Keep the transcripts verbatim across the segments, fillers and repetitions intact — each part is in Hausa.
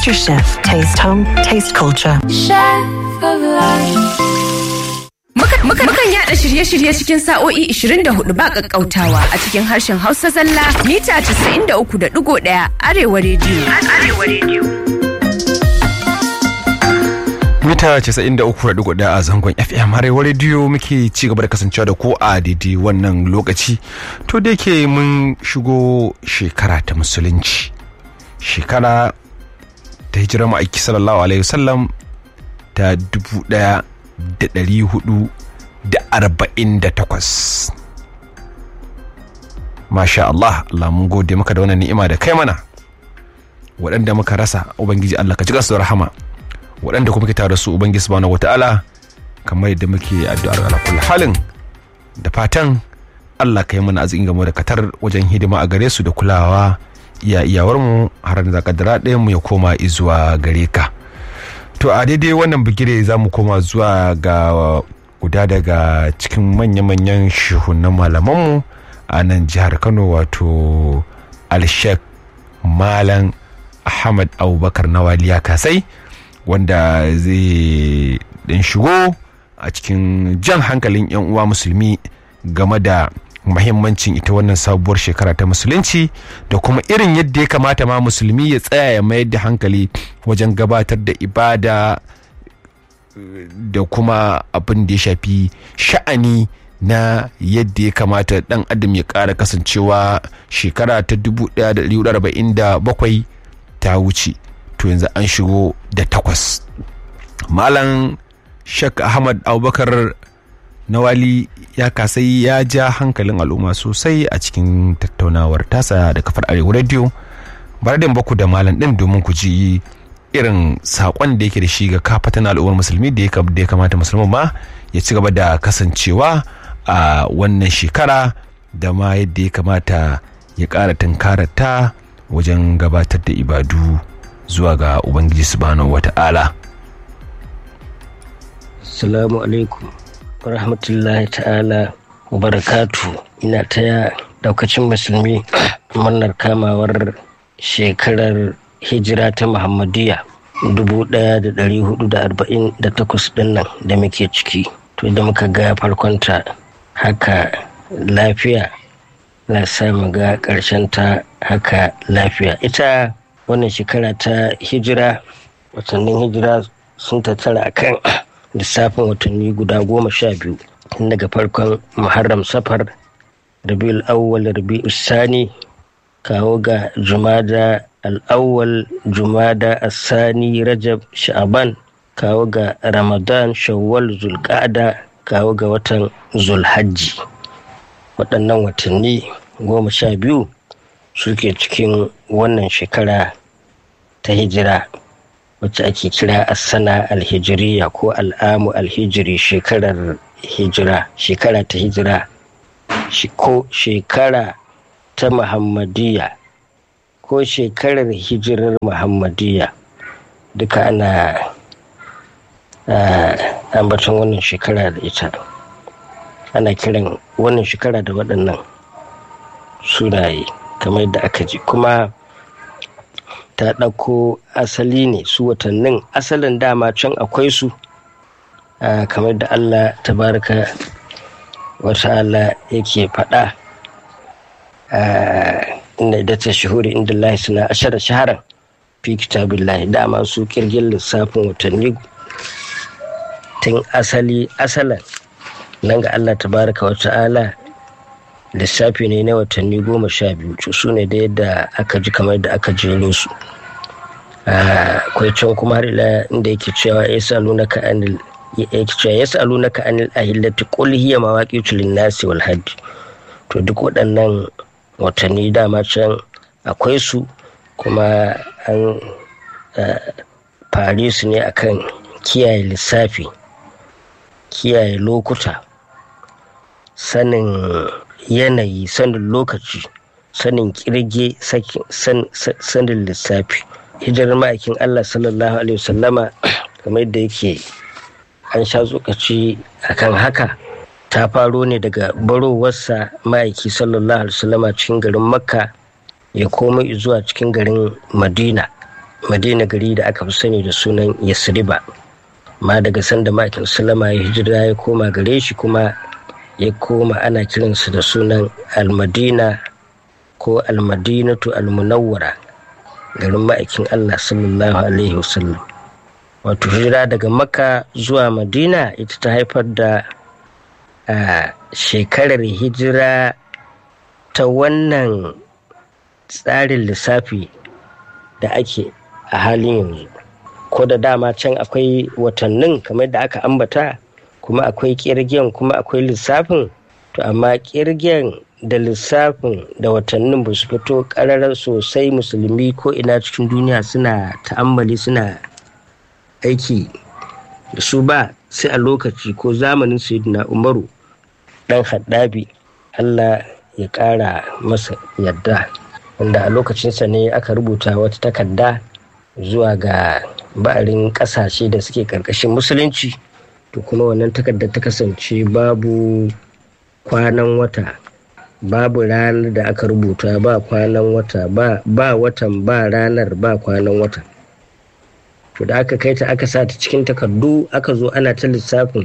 MasterChef. Taste home, taste culture. Chef of life. Mukan yada shirye-shirye cikin sa'o'i ishirin da hudu ba kakkautawa a cikin harshen Hausa zalla mita casa'in da uku da digo ɗaya Arewa Radio. Arewa Radio. Mita casa'in da uku da digo ɗaya a zangon F M Arewa Radio muke ci gaba da kasancewa da ko a daidai wannan lokaci. To da yake mun shigo shekara ta musulunci. Shekara ta hijirar ma'aiki sallallahu alaihi wasallam ta dubu ɗaya da ɗari hudu da arba'in da takwas. Masha Allah, Allah mun gode maka da wannan ni'ima da kai mana. Waɗanda muka rasa Ubangiji Allah ka ji gasu da rahama. Waɗanda kuma ke tare da su Ubangiji subhanahu wata'ala kamar yadda muke addu'ar ala kulli halin da fatan Allah ka yi mana azikin game da katar wajen hidima a gare su da kulawa iya iyawar mu har da kaddara ɗayan mu ya koma izuwa gare ka. To a daidai wannan bigire za mu koma zuwa ga guda daga cikin manya-manyan shehunan malamanmu a nan jihar Kano, wato Al-Sheikh Malam Ahmad Abubakar Nawaliya Kasai, wanda zai ɗan shigo a cikin jan hankalin 'yan uwa musulmi game da muhimmancin ita wannan sabuwar shekara ta musulunci da kuma irin yadda ya kamata ma musulmi ya tsaya ya mayar da hankali wajen gabatar da ibada da kuma abin da ya shafi sha'ani na yadda ya kamata dan adam ya ƙara kasancewa. Shekara ta dubu ɗaya da ɗari hudu da arba'in da bakwai ta wuce, to yanzu an shigo da takwas. Malam Sheikh Ahmad Abubakar Nawali ya kasai ya ja hankalin al'umma sosai a cikin tattaunawar tasa da kafar Arewa Radio. Bari da baku da malam din domin ku ji irin sakon da yake da shi ga kafatan al'ummar musulmi da ya kamata musulman ma ya ci gaba da kasancewa a wannan shekara, da ma yadda ya kamata ya ƙara tunkararta wajen gabatar da ibadu zuwa ga Ubangiji subhanahu wata'ala. Assalamu alaikum rahmatullahi ta'ala wa barakatu. Ina taya daukacin musulmi murnar kamawar shekarar hijira ta Muhammadiyya dubu ɗaya da ɗari hudu da arba'in da takwas ɗin nan da muke ciki. To da muka ga farkonta haka lafiya, na samu ga ƙarshen ta haka lafiya. Ita wannan shekara ta hijira, watannin hijira sun tattara akan lissafin watanni guda goma sha biyu, daga farkon Muharram, Safar, Rabiul Awwal, Rabiul Sani, kawo ga Jumada Al-Awwal, Jumada As-Sani, Rajab, Sha'ban, kawo ga Ramadan, Shawwal, Zulqa'da, kawo ga watan Zulhajji. Waɗannan watanni goma sha biyu suke cikin wannan shekara ta hijira, wacce ake kira as-sana al-hijriya ko al'amu al-hijri, shekarar hijira, shekara ta hijira, ko shekara ta Muhammadiyya ko shekarar hijirar Muhammadiyya, duka ana ambaton wannan shekara da ita. Ana kiran wannan shekara da waɗannan sunaye kamar yadda aka ji, kuma ta ɗauko asali ne, su watannin asalin dama can akwai su, kamar da Allah tabaraka wa ta'ala yake faɗa, inda da ta shuhuri inda Allah suna ashara shaharan fi kitabillahi. Dama su kirgin lissafin watanni tun asali asalan nan ga Allah tabaraka wa ta'ala lissafi ne na watanni goma sha biyu. Su ne da yadda aka ji kamar da aka jero su. Akwai can kuma har ila inda yake cewa ya salu na ka anil yake cewa ya salu na ka anil ahillati qul hiya mawaqitu lin-nasi wal hajj. To duk waɗannan watanni dama can akwai su, kuma an fare su ne akan kiyaye lissafi, kiyaye lokuta, sanin yanayi, sanin lokaci, sanin kirge, sanin lissafi. Hijirar ma'aikin Allah sallallahu alaihi wasallama, kamar yadda yake an sha tsokaci akan haka, ta faro ne daga barowarsa ma'aiki sallallahu alaihi wasallama cikin garin Makka ya koma zuwa cikin garin Madina, madina gari da aka fi sani da sunan yasriba, ma daga sanda ma'aikin sallama ya hijira ya koma gare shi kuma ya koma ana kiransa da sunan almadina ko almadinatu almunawwara, garin ma'aikin Allah sallallahu alaihi wasallam. Wato hijira daga makka zuwa madina ita ta haifar da a shekarar hijira ta wannan tsarin lissafi da ake a halin yanzu. Ko da dama can akwai watannin kamar da aka ambata, kuma akwai kirgen kuma akwai lissafin, to amma kirgen da lissafin da watannin ba su fito ƙararar sosai musulmi ko ina cikin duniya suna ta'ammali suna aiki da su ba sai a lokaci ko zamanin sayyidina umaru dan haddabi, Allah ya ƙara masa yadda, wanda a lokacinsa ne aka rubuta wata takarda zuwa ga ba'arin ƙasashe da suke ƙarƙashin musulunci. To kuma wannan takardar ta kasance babu kwanan wata, babu ranar da aka rubuta, ba kwanan wata, ba, ba watan, ba ranar, ba kwanan wata. To da aka kai ta aka sa ta cikin takardu, aka zo ana ta lissafin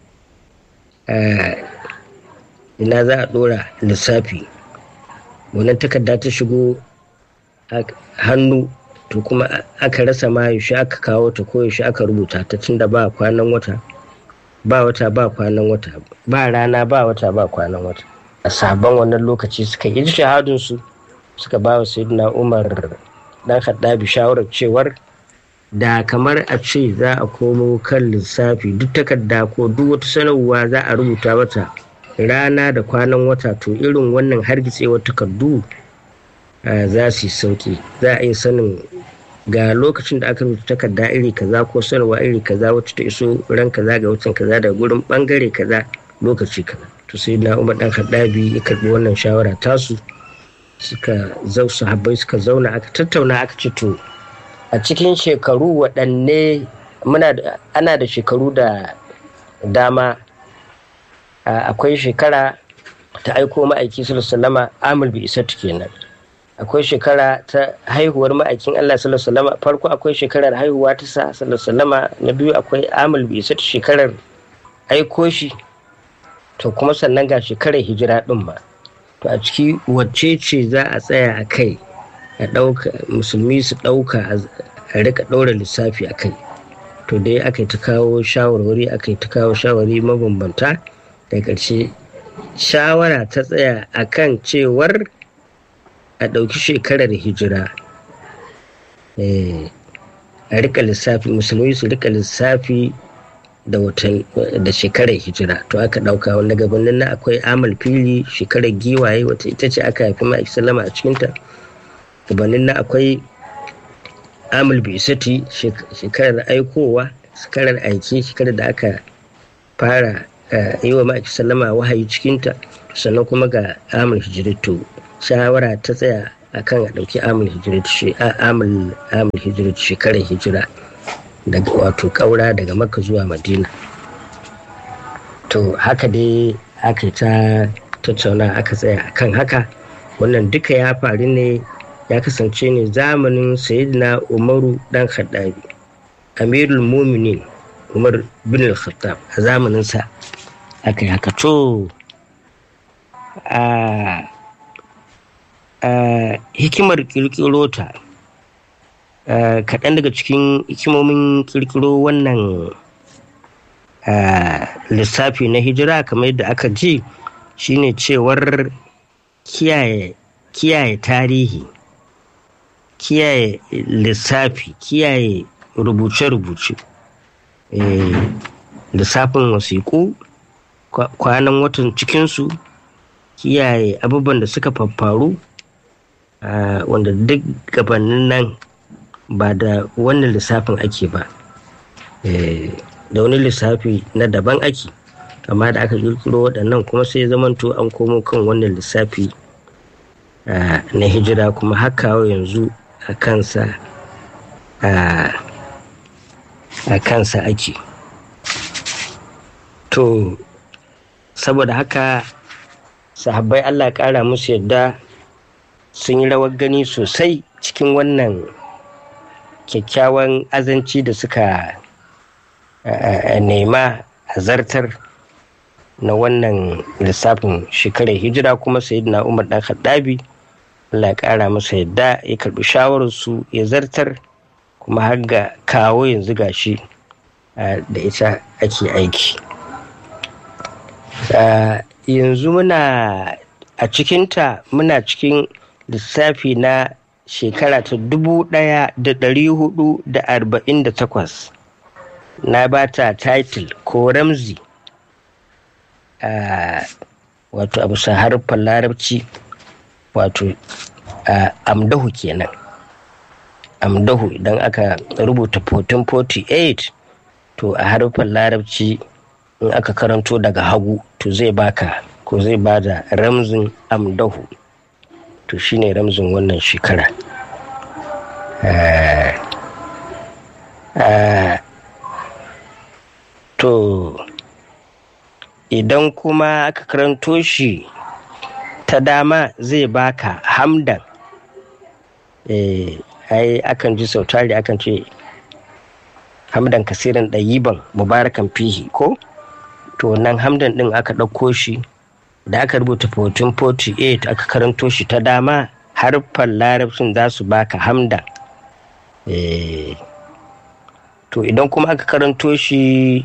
ina za a ɗora lissafi. Wannan takarda ta shigo hannu, to kuma aka rasa ma yaushe aka kawo ta ko yaushe aka rubuta ta, tunda ba kwanan wata, ba wata, ba kwanan wata, ba rana, ba wata, ba kwanan wata. A sabon wannan lokaci suka yi shahadun su suka ba wa sayyidina Umar dan Khattabi shawarar cewar da kamar a ce za a komo kan lissafi, duk takarda ko duk wata sanarwa za a rubuta mata rana da kwanan wata, to irin wannan hargitsewar takardu za su yi sauki. Za a yi sanin ga lokacin da aka rubuta takarda iri kaza ko sanarwa iri kaza wacce ta iso ran kaza ga watan kaza da gurin bangare kaza lokaci kaza. To sai na Umar dan Khattabi ya karbi wannan shawara tasu, suka zau sahabbai suka zauna aka tattauna, aka ce to a cikin shekaru waɗanne muna ana da shekaru da dama. Akwai shekara ta aiko ma'aiki sallallahu amul bi isatu kenan, akwai shekara ta haihuwar ma'aikin Allah sallallahu alaihi wasallam, farko akwai shekarar haihuwa ta sa sallallahu alaihi wasallam, na biyu akwai amul bi isatu shekarar aiko shi, to kuma sannan ga shekarar hijira din ma. To a ciki wacce ce za a tsaya a kai a ɗauka, musulmi su ɗauka a rika ɗaura lissafi a kai. To dai aka yi ta kawo shawarwari aka yi ta kawo shawarwari mabambanta, da ƙarshe shawara ta tsaya a kan cewar a ɗauki shekarar hijira, a rika lissafi, musulmi su rika lissafi da watan da shekarar hijira. To aka ɗauka wanda gabanin na akwai amal fili, shekarar giwaye wata ita ce aka haifi ma'aiki sallama a cikinta. Gabanin na akwai amal bisati, shekarar aikowa, shekarar aiki, shekarar da aka fara yi wa ma'aiki sallama wahayi cikinta. Sannan kuma ga amal hijiratu, shawara ta tsaya akan a ɗauki amal hijiratu, amal hijiratu shekarar hijira, daga wato ƙaura daga Makka zuwa Madina. To haka dai aka ta tattauna aka tsaya akan haka. Wannan duka ya faru ne, ya kasance ne zamanin sayyidina Umaru dan Khattabi, Amirul Muminin Umar bin al-Khattab, a zamaninsa aka yi haka. To a hikimar kirkiro ta, kaɗan daga cikin hikimomin kirkiro wannan lissafi na hijira kamar yadda aka ji shine cewar kiyaye kiyaye tarihi, kiyaye lissafi, kiyaye rubuce-rubuce, lissafin wasiƙu, kwanan watan cikinsu, kiyaye abubuwan da suka faffaru, wanda duk gabanin nan ba da wannan lissafin ake ba, da wani lissafi na daban ake, amma da aka kirkiro waɗannan kuma sai zamanto an komo kan wannan lissafi na hijira, kuma haka yanzu a kansa a kansa ake. To saboda haka sahabbai Allah ƙara musu yadda sun yi rawar gani sosai cikin wannan kyakkyawan azanci da suka nema a zartar na wannan lissafin shekarar hijira, kuma sayyidina Umar dan Khattabi Allah ya kara masa yadda ya karbi shawararsu ya zartar, kuma har ga kawo yanzu gashi da ita ake aiki. Yanzu muna a cikinta muna cikin lissafi na shekara ta dubu ɗaya da ɗari hudu da arba'in da takwas. Na bata title ko ramzi wato abu sa harfan larabci, wato amdahu kenan. Amdahu idan aka rubuta fourteen forty-eight to a harfan larabci in aka karanto daga hagu to zai baka ko zai bada ramzin amdahu, to shine ramzin wannan shekara. To idan kuma aka karanto shi ta dama zai baka hamdan. Eh, ai akan ji sautari akan ce hamdan kasiran ɗayiban mubarakan fihi ko? To nan hamdan ɗin aka ɗauko shi da aka rubuta fourteen forty-eight aka karanto shi ta dama, harfan larabcin za su baka hamdan. Eh, to idan kuma aka karanto shi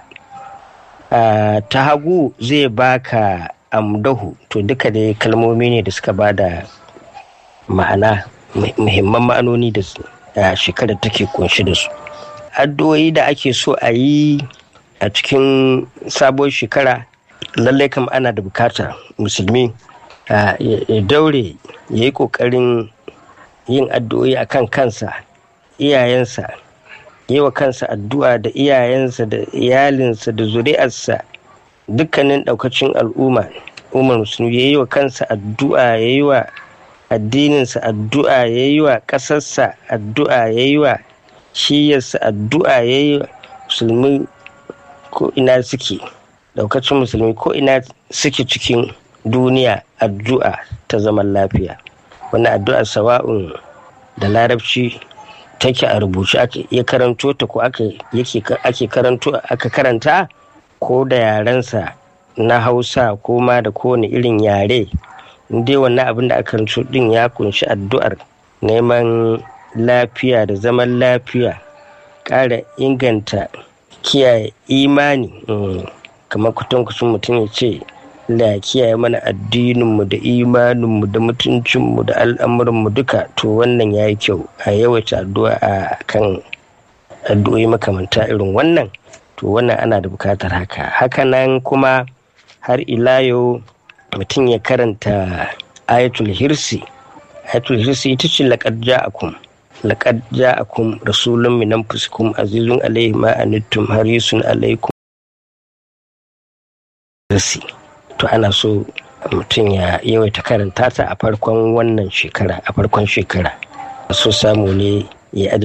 Uh, ta hagu zai baka amdahu. To duka dai kalmomi ne da suka bada ma'ana, muhimman ma'anoni da uh, shekarar take kunshi da su. Addu'o'i da ake so a yi a cikin sabon shekara, lallai kam ana da bukata musulmi uh, ya daure ya yi kokarin yin addu'o'i akan kansa, iyayensa, yi wa kansa addu'a da iyayensa da iyalinsa da zuri'arsa, dukkanin daukacin al'umma umar musulmi ya yi wa kansa addu'a, ya yi wa addininsa addu'a, ya yi wa ƙasarsa addu'a, ya yi wa shiyarsa addu'a, ya yi wa musulmi ko ina suke, daukacin musulmi ko ina suke cikin duniya addu'a ta zaman lafiya. Wannan addu'a sawa'un da larabci take a rubuce ya karanto ta ko ake karanto aka karanta, ko da yarensa na Hausa ko ma da kowane irin yare, dai wannan abin da aka karanto din ya kunshi addu'ar neman lafiya da zaman lafiya, ƙara inganta kiyaye imani, kamar kutankucin mutum ya ce Allah ya kiyaye mana addininmu da imaninmu da mutuncinmu da al'amuranmu duka. To wannan ya yi kyau a yawaita addu'a a kan addu'o'i makamanta irin wannan. To wannan ana da bukatar haka. Hakanan kuma har ila yau mutum ya karanta ayatul hirsi. Ayatul hirsi ita ce laqad ja'akum laqad ja'akum rasulun min anfusikum azizun alayhi ma anittum harisun alaykum hirsi. To ana so mutum ya yawaita karanta ta a farkon wannan shekara, a farkon shekara so samu ne ya